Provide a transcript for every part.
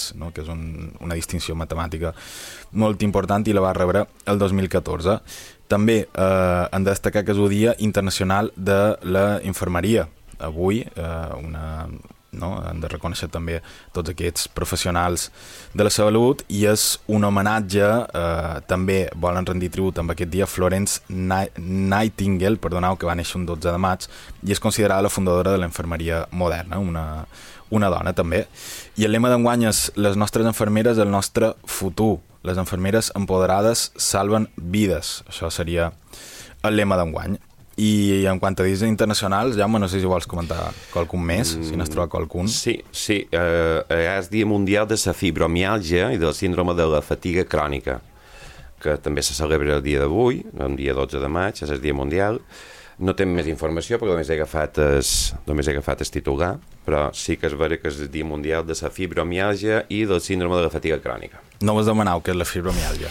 Fields, no? Que és una distinció matemàtica molt important i la va rebre el 2014. També han de destacar que és el Dia Internacional de la Infermeria. Avui han de reconèixer també tots aquests professionals de la salut i és un homenatge, també volen rendir tribut amb aquest dia Florence Nightingale, que va néixer un 12 de maig i és considerada la fundadora de la infermeria moderna, una dona també. I el lema d'enguany és les nostres infermeres, el nostre futur. Les infermeres empoderades salven vides. Això seria el lema d'enguany. I en quant a dies internacionals, Jaume, no sé si vols comentar qualcun més, si n'has trobat qualcun. Sí. És Dia Mundial de la Fibromiàlgia i del síndrome de la fatiga crònica, que també se celebra el dia d'avui, el dia 12 de maig, és el Dia Mundial. No tinc més informació perquè només he agafat el titular, però sí que és vera que és el Dia Mundial de la Fibromiàlgia i del síndrome de la fatiga crònica. No vos demaneu què és la fibromiàlgia.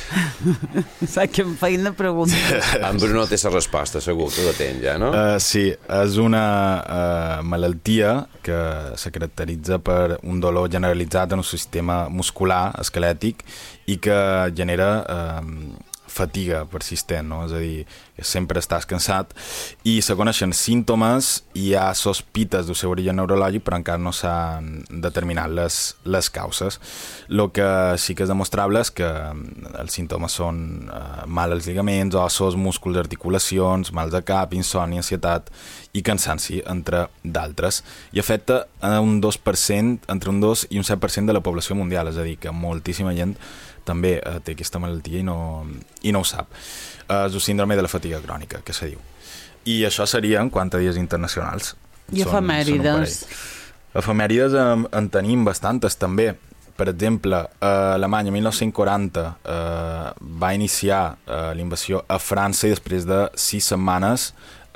Saps que em feien de preguntes. En Bruno té la resposta, segur, tu la tens ja, no? Sí, és una malaltia que se caracteritza per un dolor generalitzat en el sistema muscular, esquelètic, i que genera fatiga persistent, no? És a dir, que sempre estàs cansat i se coneixen símptomes i hi ha sospites del seu origen neurològic, però encara no s'han determinat les causes. El que sí que és demostrable és que els símptomes són mal als ligaments, ossos, músculs, articulacions, mal de cap, insònia, ansietat i cansanci, entre d'altres. I afecta a un 2%, entre un 2 i un 7% de la població mundial, és a dir, que moltíssima gent també té aquesta malaltia i no ho sap. És el síndrome de la fatiga crònica, que se diu. I això seria en quant a dies internacionals. I efemèrides? Efemèrides en tenim bastantes, també. Per exemple, Alemanya, 1940, va iniciar l'invasió a França i després de 6 setmanes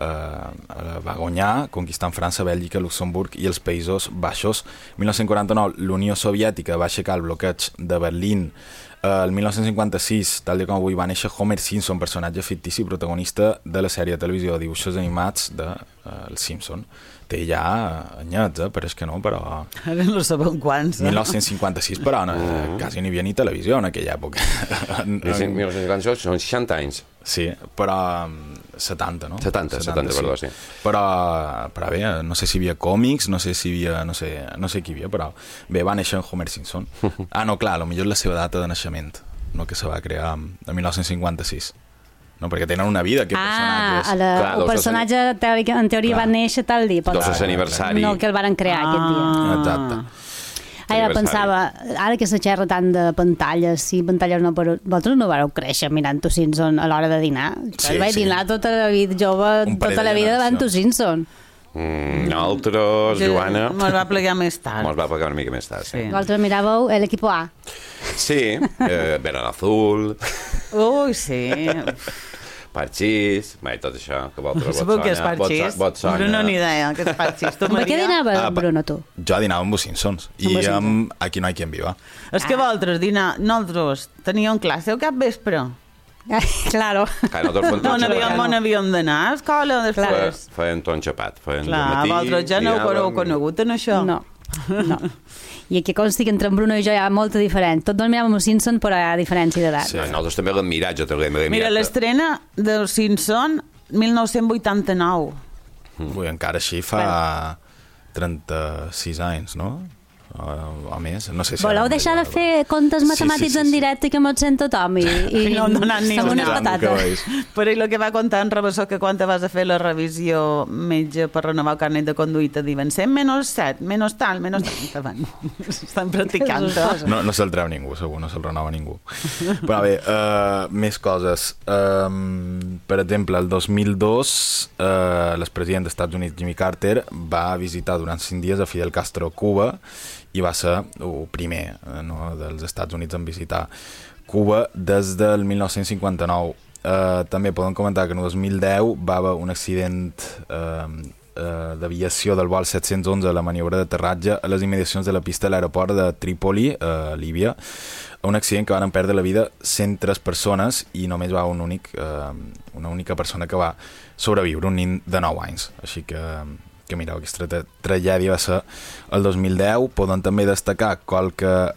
va guanyar, conquistant França, Bèlgica, Luxemburg i els Països Baixos. 1949, l'Unió Soviètica va aixecar el bloqueig de Berlín. El 1956, tal com avui, va néixer Homer Simpson, personatge fictici protagonista de la sèrie de televisió de dibuixos animats de Els Simpson. Té ja anyets, pareix que no, però... Ara no sabem quants. 1956, però quasi n'hi havia ni televisió en aquella època. 1958 són 60 anys. Sí, però 70, no? 70, perdó, sí. Però bé, no sé si hi havia còmics, no sé si hi havia, no sé qui hi havia, però bé, va néixer en Homer Simpson. No, clar, potser és la seva data de naixement, no, que se va crear en 1956. No, perquè tenen una vida, aquests personatges. El personatge en teoria va néixer tal dia. Dos és aniversari. No, que el van crear aquest dia. Exacte. Ara pensava, ara que se xerra tant de pantalles, sí, pantalles no, però vosaltres no vareu créixer mirant tu Simpson a l'hora de dinar? Sí, vaig dinar tota la vida jove, tota la vida davant tu Simpson. Nosaltres, Joana... Mos va plegar més tard. Mos va plegar una mica més tard, sí. Vosaltres miràveu l'equipo A. Sí, Verano Azul... Ui, sí... Parxís, tot això, que vosaltres sabeu què és Parxís? Bruno ni idea, què és Parxís. Amb què dinaves, Bruno, tu? Jo dinava amb els Simpsons i amb Aquí no hi quien viva. És que vosaltres nosaltres teníem classe al capvespre. Claro. On havíem d'anar a escola després. Feien ton xapat. Clar, vosaltres ja no ho heu conegut en això. No. I aquí consti que entre en Bruno i jo hi ha molta diferència. Tots miràvem els Simpson, però hi ha diferència d'edat. Sí, nosaltres també l'hem mirat, jo també l'hem mirat. Mira, l'estrena dels Simpson 1989. Ui, encara així fa 36 anys, no? O més, no sé si... Voleu deixar de fer comptes matemàtics en directe que mos sent tothom i no donant ni unes patates? Però el que va contar en Rabassó que quan vas a fer la revisió metge per renovar el carnet de conduïta diuen 100 menys 7, menys tal, estan practicant. No se'l treu ningú, segur, no se'l renova ningú. Però bé, més coses. Per exemple, el 2002 l'expresident dels Estats Units Jimmy Carter va visitar durant 5 dies a Fidel Castro a Cuba i va ser el primer dels Estats Units en visitar Cuba des del 1959. També podem comentar que en el 2010 va haver un accident d'aviació del vol 711 a la maniobra d'aterratge a les immediacions de la pista de l'aeroport de Trípoli, a Líbia. Un accident que van perdre la vida 103 persones i només va una única persona que va sobreviure, un nen de 9 anys. Així que mireu, aquesta tragèdia va ser el 2010. Podem també destacar qualque